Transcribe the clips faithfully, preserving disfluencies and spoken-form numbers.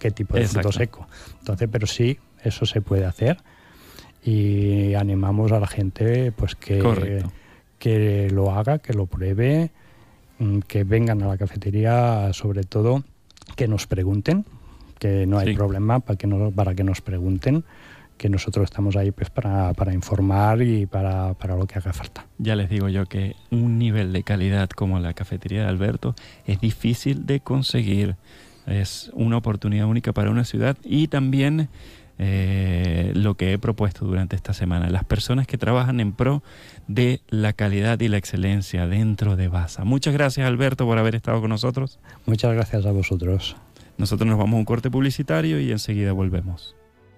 qué tipo de fruto seco. Entonces, pero sí, eso se puede hacer y animamos a la gente pues que, que lo haga, que lo pruebe, que vengan a la cafetería, sobre todo que nos pregunten, que no hay sí. problema para que, no, para que nos pregunten, que nosotros estamos ahí pues para, para informar y para, para lo que haga falta. Ya les digo yo que un nivel de calidad como la cafetería de Alberto es difícil de conseguir. Es una oportunidad única para una ciudad y también eh, lo que he propuesto durante esta semana, las personas que trabajan en pro de la calidad y la excelencia dentro de Baza. Muchas gracias, Alberto, por haber estado con nosotros. Muchas gracias a vosotros. Nosotros nos vamos a un corte publicitario y enseguida volvemos.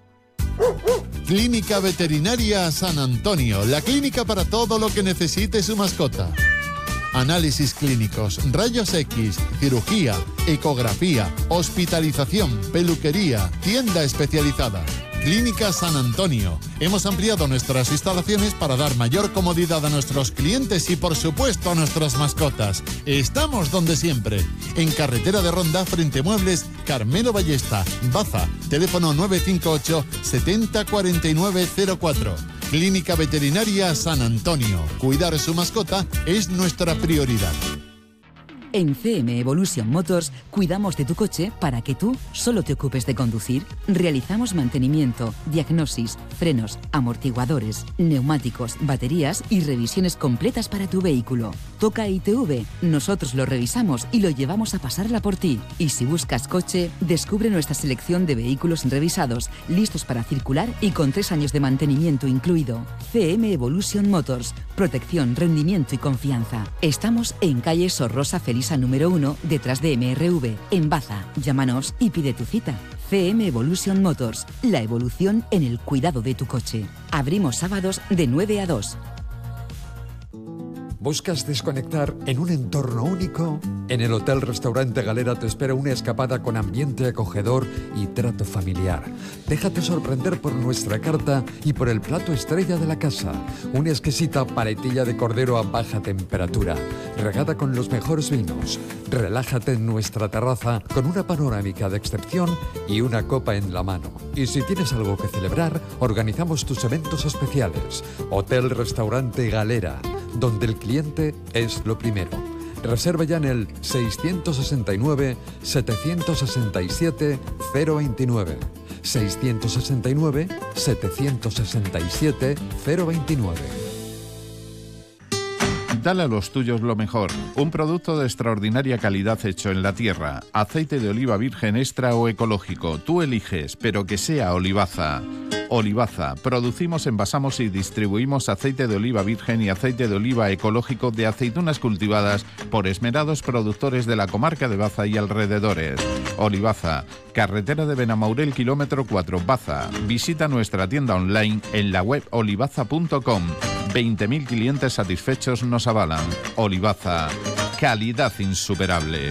Clínica Veterinaria San Antonio, la clínica para todo lo que necesite su mascota. Análisis clínicos, rayos X, cirugía, ecografía, hospitalización, peluquería, tienda especializada. Clínica San Antonio. Hemos ampliado nuestras instalaciones para dar mayor comodidad a nuestros clientes y, por supuesto, a nuestras mascotas. Estamos donde siempre. En Carretera de Ronda, frente a Muebles, Carmelo Ballesta, Baza. Teléfono nueve cinco ocho, setenta cuarenta y nueve cero cuatro. Clínica Veterinaria San Antonio. Cuidar su mascota es nuestra prioridad. En C M Evolution Motors cuidamos de tu coche para que tú solo te ocupes de conducir. Realizamos mantenimiento, diagnosis, frenos, amortiguadores, neumáticos, baterías y revisiones completas para tu vehículo. Toca I T V, nosotros lo revisamos y lo llevamos a pasarla por ti. Y si buscas coche, descubre nuestra selección de vehículos revisados, listos para circular y con tres años de mantenimiento incluido. C M Evolution Motors, protección, rendimiento y confianza. Estamos en calle Sor Rosa Felisa número uno, detrás de M R V, en Baza. Llámanos y pide tu cita. C M Evolution Motors, la evolución en el cuidado de tu coche. Abrimos sábados de nueve a dos. ¿Buscas desconectar en un entorno único? En el Hotel Restaurante Galera te espera una escapada con ambiente acogedor y trato familiar. Déjate sorprender por nuestra carta y por el plato estrella de la casa. Una exquisita paletilla de cordero a baja temperatura, regada con los mejores vinos. Relájate en nuestra terraza con una panorámica de excepción y una copa en la mano. Y si tienes algo que celebrar, organizamos tus eventos especiales. Hotel Restaurante Galera, donde el cliente es lo primero. Reserva ya en el seiscientos sesenta y nueve, setecientos sesenta y siete, cero veintinueve. seiscientos sesenta y nueve, setecientos sesenta y siete, cero veintinueve. Dale a los tuyos lo mejor. Un producto de extraordinaria calidad hecho en la tierra. Aceite de oliva virgen extra o ecológico. Tú eliges, pero que sea Olivaza. Olivaza. Producimos, envasamos y distribuimos aceite de oliva virgen y aceite de oliva ecológico de aceitunas cultivadas por esmerados productores de la comarca de Baza y alrededores. Olivaza. Carretera de Benamaurel, kilómetro cuatro, Baza. Visita nuestra tienda online en la web olivaza punto com. veinte mil clientes satisfechos nos avalan. Olivaza. Calidad insuperable.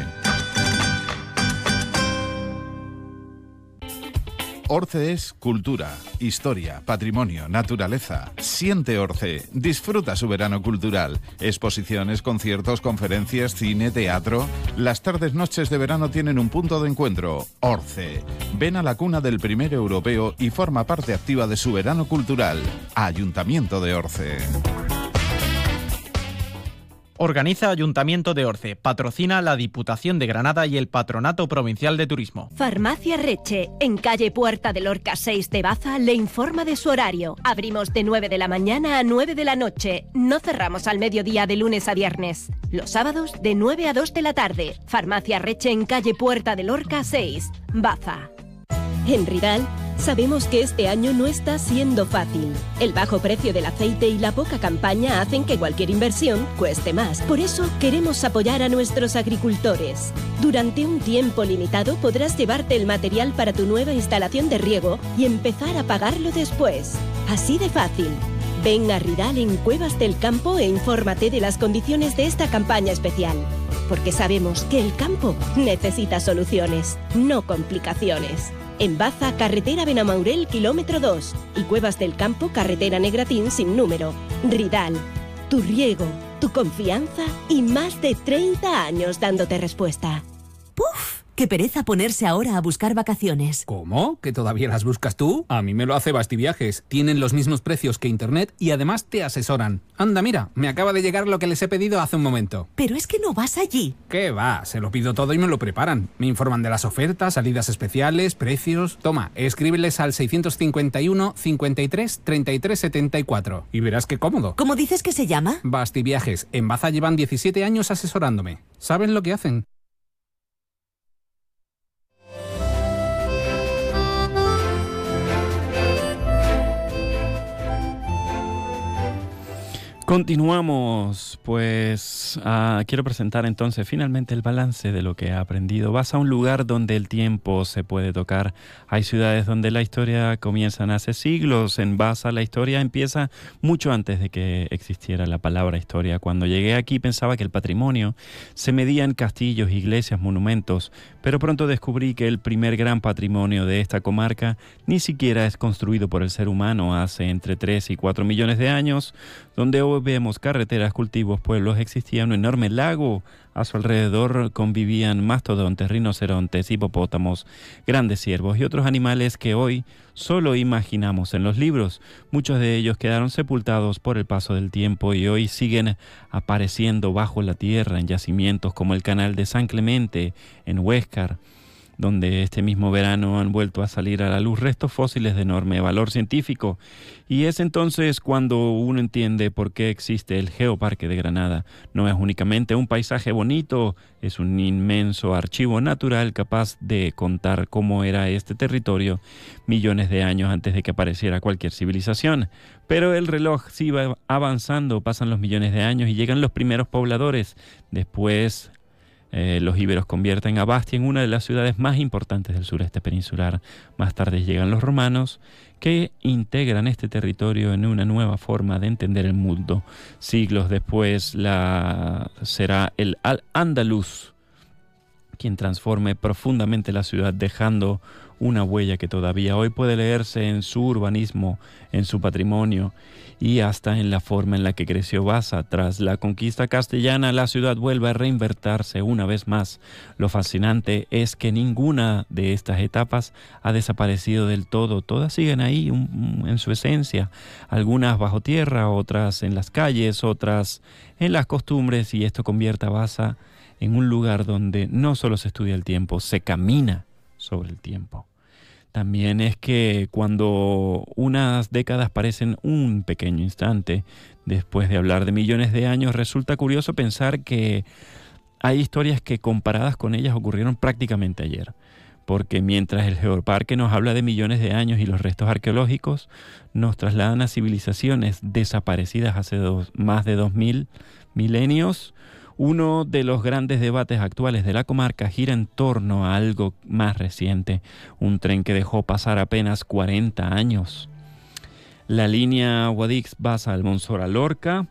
Orce es cultura, historia, patrimonio, naturaleza. Siente Orce, disfruta su verano cultural. Exposiciones, conciertos, conferencias, cine, teatro. Las tardes, noches de verano tienen un punto de encuentro. Orce. Ven a la cuna del primer europeo y forma parte activa de su verano cultural. Ayuntamiento de Orce. Organiza Ayuntamiento de Orce, patrocina la Diputación de Granada y el Patronato Provincial de Turismo. Farmacia Reche, en calle Puerta de Lorca seis de Baza, le informa de su horario. Abrimos de nueve de la mañana a nueve de la noche. No cerramos al mediodía de lunes a viernes. Los sábados de nueve a dos de la tarde. Farmacia Reche en calle Puerta de Lorca seis, Baza. En Ridal, sabemos que este año no está siendo fácil. El bajo precio del aceite y la poca campaña hacen que cualquier inversión cueste más. Por eso queremos apoyar a nuestros agricultores. Durante un tiempo limitado podrás llevarte el material para tu nueva instalación de riego y empezar a pagarlo después. Así de fácil. Ven a Ridal en Cuevas del Campo e infórmate de las condiciones de esta campaña especial. Porque sabemos que el campo necesita soluciones, no complicaciones. En Baza, carretera Benamaurel, kilómetro dos. Y Cuevas del Campo, carretera Negratín, sin número. Ridal, tu riego, tu confianza y más de treinta años dándote respuesta. ¡Puf! Qué pereza ponerse ahora a buscar vacaciones. ¿Cómo? ¿Que todavía las buscas tú? A mí me lo hace Bastiviajes. Tienen los mismos precios que Internet y además te asesoran. Anda, mira, me acaba de llegar lo que les he pedido hace un momento. Pero es que no vas allí. ¿Qué va? Se lo pido todo y me lo preparan. Me informan de las ofertas, salidas especiales, precios... Toma, escríbeles al seiscientos cincuenta y uno, cincuenta y tres, treinta y tres, setenta y cuatro. Y verás qué cómodo. ¿Cómo dices que se llama? Bastiviajes. En Baza llevan diecisiete años asesorándome. ¿Saben lo que hacen? Continuamos, pues uh, quiero presentar entonces finalmente el balance de lo que he aprendido. Vas a un lugar donde el tiempo se puede tocar. Hay ciudades donde la historia comienza hace siglos. En Baza la historia empieza mucho antes de que existiera la palabra historia. Cuando llegué aquí pensaba que el patrimonio se medía en castillos, iglesias, monumentos, pero pronto descubrí que el primer gran patrimonio de esta comarca ni siquiera es construido por el ser humano hace entre tres y cuatro millones de años, donde hoy vemos carreteras, cultivos, pueblos. Existía un enorme lago. A su alrededor convivían mastodontes, rinocerontes, hipopótamos, grandes ciervos y otros animales que hoy solo imaginamos en los libros. Muchos de ellos quedaron sepultados por el paso del tiempo y hoy siguen apareciendo bajo la tierra en yacimientos como el Canal de San Clemente, en Huéscar, donde este mismo verano han vuelto a salir a la luz restos fósiles de enorme valor científico. Y es entonces cuando uno entiende por qué existe el Geoparque de Granada. No es únicamente un paisaje bonito, es un inmenso archivo natural capaz de contar cómo era este territorio millones de años antes de que apareciera cualquier civilización. Pero el reloj sigue avanzando, pasan los millones de años y llegan los primeros pobladores. Después Eh, los íberos convierten a Bastia en una de las ciudades más importantes del sureste peninsular. Más tarde llegan los romanos, que integran este territorio en una nueva forma de entender el mundo. Siglos después la, será el Al-Ándalus quien transforme profundamente la ciudad, dejando una huella que todavía hoy puede leerse en su urbanismo, en su patrimonio y hasta en la forma en la que creció Baza. Tras la conquista castellana, la ciudad vuelve a reinvertirse una vez más. Lo fascinante es que ninguna de estas etapas ha desaparecido del todo. Todas siguen ahí un, en su esencia, algunas bajo tierra, otras en las calles, otras en las costumbres, y esto convierte a Baza en un lugar donde no solo se estudia el tiempo, se camina sobre el tiempo. También es que cuando unas décadas parecen un pequeño instante, después de hablar de millones de años, resulta curioso pensar que hay historias que comparadas con ellas ocurrieron prácticamente ayer. Porque mientras el Geoparque nos habla de millones de años y los restos arqueológicos nos trasladan a civilizaciones desaparecidas hace dos, más de dos mil milenios, uno de los grandes debates actuales de la comarca gira en torno a algo más reciente, un tren que dejó pasar apenas cuarenta años. La línea Guadix-Baza-Almonzora-Lorca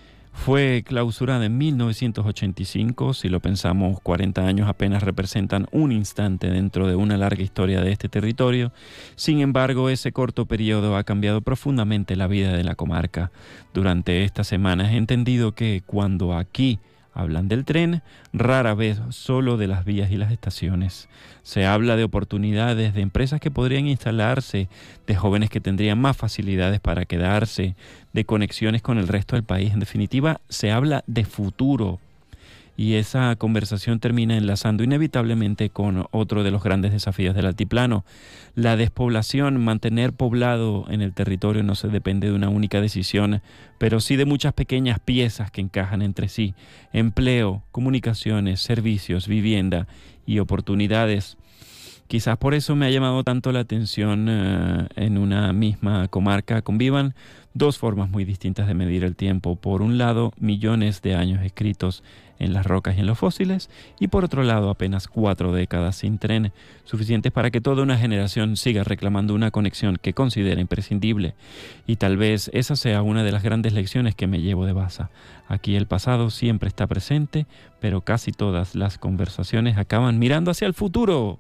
fue clausurada en mil novecientos ochenta y cinco. Si lo pensamos, cuarenta años apenas representan un instante dentro de una larga historia de este territorio. Sin embargo, ese corto periodo ha cambiado profundamente la vida de la comarca. Durante estas semanas he entendido que cuando aquí hablan del tren, rara vez solo de las vías y las estaciones. Se habla de oportunidades, de empresas que podrían instalarse, de jóvenes que tendrían más facilidades para quedarse, de conexiones con el resto del país. En definitiva, se habla de futuro. Y esa conversación termina enlazando inevitablemente con otro de los grandes desafíos del altiplano. La despoblación. Mantener poblado en el territorio no se depende de una única decisión, pero sí de muchas pequeñas piezas que encajan entre sí. Empleo, comunicaciones, servicios, vivienda y oportunidades. Quizás por eso me ha llamado tanto la atención uh, en una misma comarca convivan dos formas muy distintas de medir el tiempo. Por un lado, millones de años escritos en las rocas y en los fósiles, y por otro lado, apenas cuatro décadas sin tren, suficientes para que toda una generación siga reclamando una conexión que considera imprescindible. Y tal vez esa sea una de las grandes lecciones que me llevo de Baza. Aquí el pasado siempre está presente, pero casi todas las conversaciones acaban mirando hacia el futuro.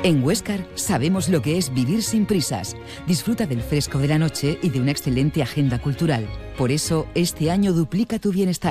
En Huéscar sabemos lo que es vivir sin prisas. Disfruta del fresco de la noche y de una excelente agenda cultural. Por eso, este año duplica tu bienestar.